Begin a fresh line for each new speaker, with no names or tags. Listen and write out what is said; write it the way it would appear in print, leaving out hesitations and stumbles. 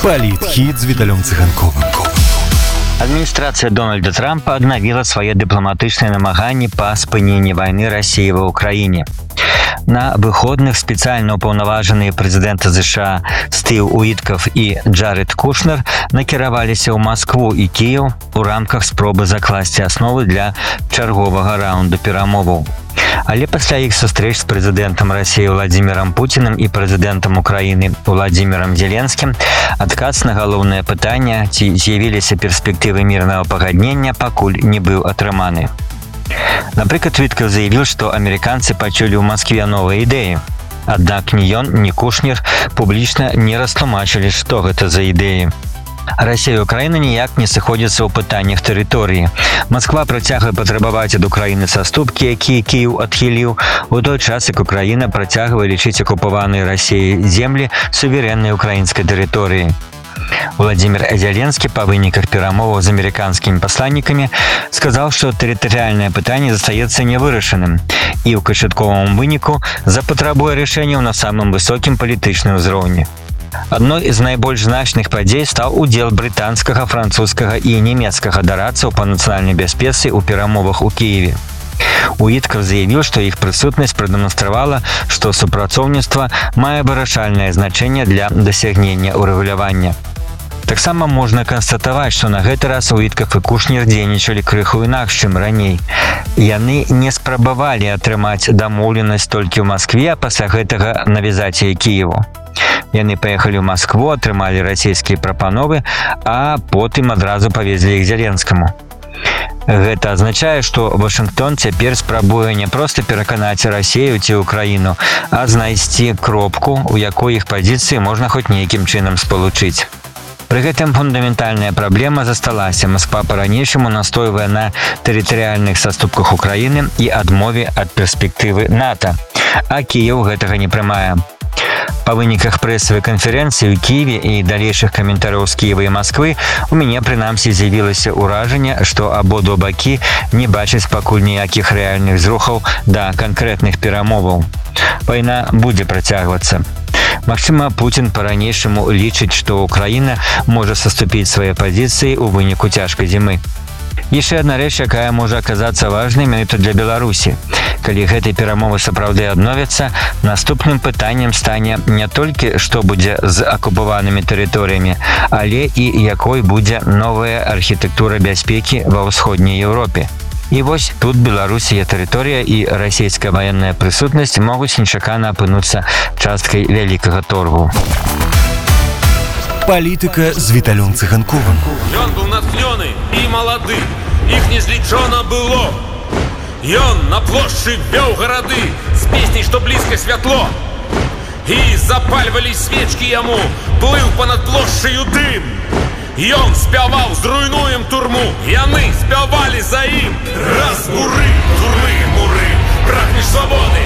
Политхит з Віталем Цыганковым.
Адміністрацыя Дональда Трампа аднавіла свае дыпламатычныя намаганні па спыненні вайны Расіі ва ўкраіне. На выходных спецыяльна ўпаўнаважаныя прэзідэнта США Стыў Уіткаф і Джарэд Кушнер накіраваліся ў Маскву і Кіеў у рамках спробы закласці асновы для чарговага раунду перамоваў. Але пасля іх сустрэч з прэзідэнтам Расіі Владзімірам Пуцінам і прэзідэнтам Украіны Владзімірам Зеленскім адказ на галоўнае пытанне, ці з'явіліся перспектывы мірнага пагаднення, пакуль не быў атрыманы. Напрыклад, Уіткаф заявіў, што амерыканцы пачулі ў Маскве новыя ідэі. Аднак ні ён, ні Кушнер публічна не растлумачылі, што гэта за ідэі. Расія і Украіна ніяк не сыходзяцца ў пытаннях тэрыторыі. Масква працягвае патрабаваць ад Украіны саступкі, якія Кіеў адхіліў, у той час, як Украіна працягвае лічыць акупаваныя Расіяй землі суверэннай украінскай тэрыторыі. Владзімір Зеленскі па выніках перамоваў з амерыканскімі пасланнікамі сказаў, што тэрытарыяльнае пытанне застаецца нявырашаным і ў канчатковым выніку запатрабуе рашэнняў на самым высокім палітычным узроўні. Адной з найбольш значных падзей стаў удзел брытанскага, французскага і нямецкага дарадцаў па нацыянальнай бяспецы ў перамовах у Кіеве. Уіткаф заявіў, што іх прысутнасць прадэманстравала, што супрацоўніцтва мае вырашальнае значэнне для дасягнення ўрэгулявання. Таксама можна канстатаваць, што на гэты раз Уіткаф і Кушнер дзейнічалі крыху інакш, чым раней. Яны не спрабавалі атрымаць дамоўленасць толькі ў Маскве, а пасля гэтага навязаць яе Кіеву. Яны паехалі ў Маскву, атрымалі расійскія прапановы, а потым адразу павезлі іх Зеленскаму. Гэта азначае, што Вашынгтон цяпер спрабуе не проста пераканаць Расію ці Украіну, а знайсці кропку, у якой іх пазіцыі можна хоць нейкім чынам спалучыць. Пры гэтым фундаментальная праблема засталася. Масква па-ранейшаму настойвае на тэрытарыяльных саступках Украіны і адмове ад перспектывы НАТО, а Кіеў гэтага не прымае. Па выніках прэсавай канферэнцыі ў Кіеве і далейшых каментараў з Кіева і Масквы у мяне прынамсі з'явілася ўражанне, што абодва бакі не бачаць пакуль ніякіх рэальных зрухаў да канкрэтных перамоваў. Вайна будзе працягвацца. Магчыма, Пуцін па-ранейшаму лічыць, што Украіна можа саступіць свае пазіцыі ў выніку цяжкай зімы. Яшчэ адна рэч, якая можа аказацца важнай менавіта для Беларусі. Калі гэтыя перамовы сапраўды адновяцца, наступным пытаннем стане не толькі, што будзе з акупаванымі тэрыторыямі, але і якой будзе новая архітэктура бяспекі ва ўсходняй Еўропе. І вось тут Беларусія тэрыторыя і расійская ваенная прысутнасць могуць нечакана апынуцца часткай вялікага торгу.
Палітыка з Віталем Цыганковым.
Ён быў натхнёны і малады, іх незлічона было. Ён на плошчы вёў гарады з песняй, што блізка святло. І запальвалі свечкі яму, плыў панад плошчаю дым. Ён спяваў «Зруйнуем турму», яны спявалі за ім. Раз, муры, турмы, муры, прагнеш свабоды.